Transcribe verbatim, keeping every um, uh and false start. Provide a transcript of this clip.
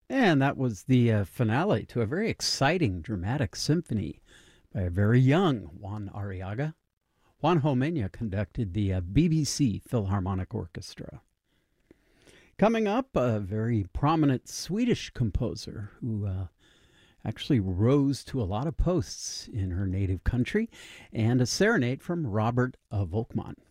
And that was the uh, finale to a very exciting dramatic symphony by a very young Juan Arriaga. Juan Homenya conducted the uh, B B C Philharmonic Orchestra. Coming up, a very prominent Swedish composer who uh, actually rose to a lot of posts in her native country, and a serenade from Robert uh, Volkmann.